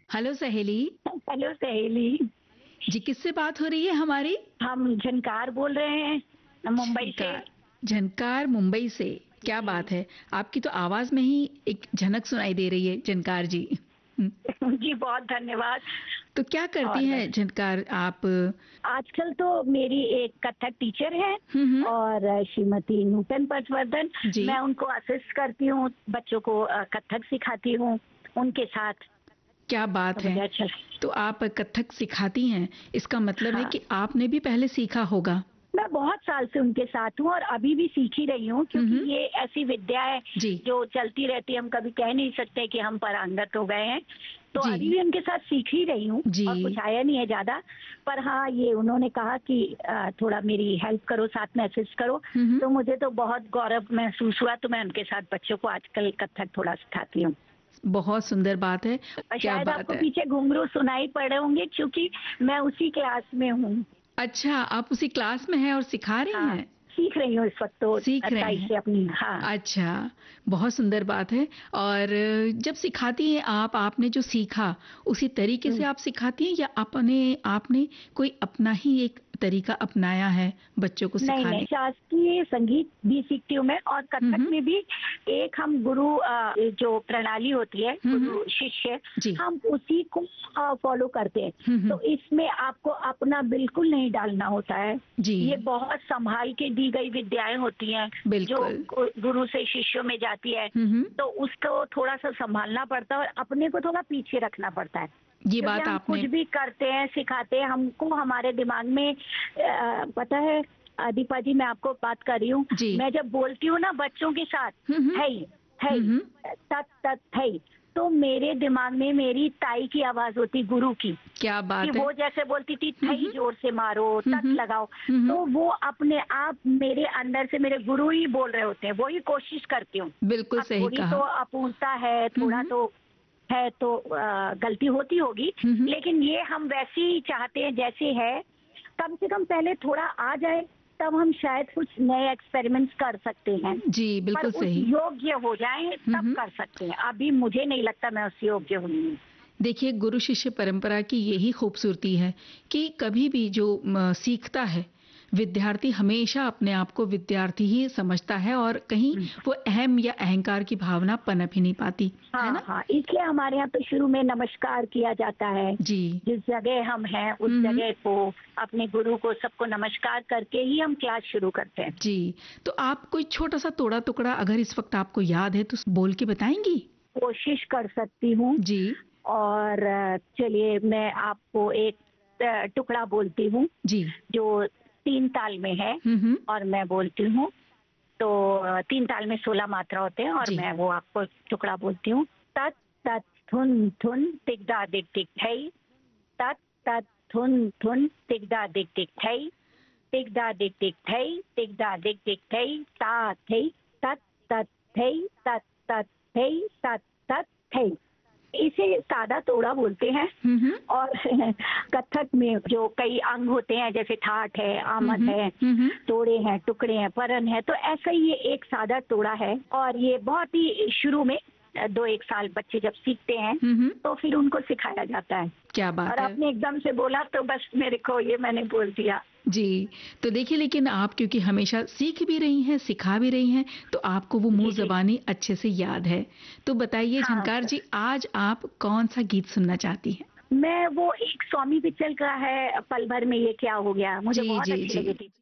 Hello सहेली। Hello सहेली। जी, किससे बात हो रही है हमारी? हम झनकार बोल रहे हैं मुंबई से। झनकार। झनकार मुंबई से। क्या जी। बात है। आपकी तो आवाज में ही एक झनक सुनाई दे रही है झनकार जी। हम्म, जी बहुत धन्यवाद। तो क्या करती और हैं झनकार आप? आजकल तो मेरी एक कथक टीचर है हम्म। और श्रीमती नूतन पटवर्धन। जी। मैं उनको असिस्ट करती हूँ, बच्चों को कथक सिखाती हूँ उनके साथ। क्या तो बात मुझे है। अच्छा लगा। तो आप कथक सिखाती हैं, इसका मतलब है हाँ, कि आपने भी पहले सीखा होगा। मैं बहुत साल से उनके साथ हूँ और अभी भी सीख ही रही हूँ, क्योंकि हम्म। ये ऐसी विद्या है जी। जो चलती रहती है। हम कभी कह नहीं सकते कि हम पारंगत हो गए हैं। तो जी। अभी भी उनके साथ सीख ही रही हूँ जी। और कुछ आया नहीं है ज्यादा। पर हाँ, ये उन्होंने कहा कि थोड़ा मेरी हेल्प करो, साथ में असिस्ट करो। हम्म। तो मुझे तो बहुत गौरव महसूस हुआ, तो मैं उनके साथ बच्चों को आजकल कथक थोड़ा सिखाती हूँ। बहुत सुंदर बात है। और क्या शायद बात आपको है। पीछे घुंघरू सुनाई पड़ रहे होंगे, क्योंकि मैं उसी क्लास में हूँ। अच्छा, आप उसी क्लास में हैं और सिखा रही हाँ, हैं? सीख रही हूँ इस वक्त तो सीख रहे 28 हैं। से अपनी। हाँ। अच्छा, बहुत सुंदर बात है। और जब सिखाती हैं आप, आपने जो सीखा उसी तरीके से हम्म। आप सिखाती हैं या अपने आपने कोई अपना ही एक तरीका अपनाया है बच्चों को नहीं नहीं, सिखाने? शास्त्रीय संगीत भी सीखती हूँ मैं, और कथक हम्म। में भी एक हम गुरु जो प्रणाली होती है, हम्म। गुरु शिष्य, जी। हम उसी को फॉलो करते हैं। हम्म। तो इसमें आपको अपना बिल्कुल नहीं डालना होता है। जी। ये बहुत संभाल के दी गई विद्याएं होती हैं जो बिल्कुल। गुरु से शिष्यों में जाती है। हम्म। तो उसको थोड़ा सा संभालना पड़ता है और अपने को थोड़ा पीछे रखना पड़ता है, ये क्योंकि बात हम कुछ आपने। भी करते हैं, सिखाते हैं, हमको हमारे दिमाग में पता है। दीपा जी, मैं आपको बात कर रही हूँ। जी। मैं जब बोलती हूँ ना बच्चों के साथ, हम्म। है है हम्म। तत तत है, तो मेरे दिमाग में मेरी ताई की आवाज होती, गुरु की, क्या कि बात है। वो जैसे बोलती थी, थई जोर से मारो, तत हम्म। लगाओ। हम्म। तो वो अपने आप मेरे अंदर से मेरे गुरु ही बोल रहे होते हैं, वो ही कोशिश करती हूँ। बिल्कुल अब सही थोड़ी तो कहा। अपूर्णता है, थोड़ा हम्म। तो है, तो गलती होती होगी। हम्म। लेकिन ये हम वैसे ही चाहते हैं जैसे है। कम से कम पहले थोड़ा आ जाए, तब हम शायद कुछ नए एक्सपेरिमेंट्स कर सकते हैं। जी, पर बिल्कुल उस सही। योग्य हो जाए तब हम्म। कर सकते हैं। अभी मुझे नहीं लगता मैं उस योग्य हूँ। देखिए, गुरु शिष्य परंपरा की यही खूबसूरती है कि कभी भी जो सीखता है विद्यार्थी, हमेशा अपने आप को विद्यार्थी ही समझता है और कहीं वो अहम या अहंकार की भावना पनप ही नहीं पाती, है हाँ ना? हाँ, इसलिए हमारे यहाँ तो शुरू में नमस्कार किया जाता है। जी। जिस जगह हम हैं उस हम्म। जगह को, अपने गुरु को, सबको नमस्कार करके ही हम क्लास शुरू करते हैं। जी। तो आप कोई छोटा सा तोड़ा टुकड़ा अगर इस वक्त आपको याद है तो बोल के बताएंगी? कोशिश कर सकती हूँ। जी। और चलिए, मैं आपको एक टुकड़ा बोलती हूँ जी। जो 3 ताल में है, हम्म। और मैं बोलती हूँ। तो 3 ताल में 16 मात्रा होते हैं, और जी। मैं वो आपको टुकड़ा बोलती हूँ। तत तत थुन थुन तिगदा दिग दिग थई, तत तत थुन थुन तिगदा दिग दिग थई, तिगदा दिग दिग थई, तिगदा दिग दिग थई, ता थई, तत तत थई, तत तत थई, तत तत थई। इसे सादा तोड़ा बोलते हैं। हम्म। और कथक में जो कई अंग होते हैं, जैसे ठाठ है, आमद है, हम्म। तोड़े हैं, टुकड़े हैं, परन है, तो ऐसा ही ये एक सादा तोड़ा है। और ये बहुत ही शुरू में 2-1 साल बच्चे जब सीखते हैं हम्म। तो फिर उनको सिखाया जाता है। क्या और बात है। आपने एकदम से बोला तो बस मेरे को ये मैंने बोल दिया। जी। तो देखिए, लेकिन आप क्योंकि हमेशा सीख भी रही हैं, सिखा भी रही हैं, तो आपको वो मुंह जी जी। ज़बानी अच्छे से याद है। तो बताइए हाँ झनकार सर। जी, आज आप कौन सा गीत सुनना चाहती हैं? मैं वो एक स्वामी पिक्चर का है, पल भर में ये क्या हो गया, मुझे जी, बहुत जी, अच्छी जी। लगी थी।